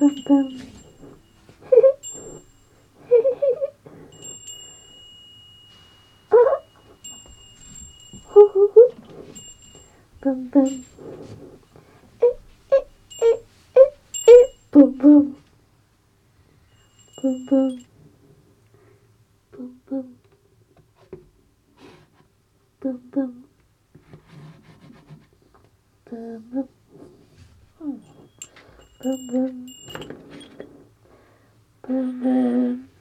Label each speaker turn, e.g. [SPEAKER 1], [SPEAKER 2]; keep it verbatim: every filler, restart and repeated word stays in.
[SPEAKER 1] Bum bum. Bum bum. Eh, eh, eh, eh, eh. Bum bum. Bum bum. Bum bum. Bum bum. Bum bum. Bum bum. Bum bum.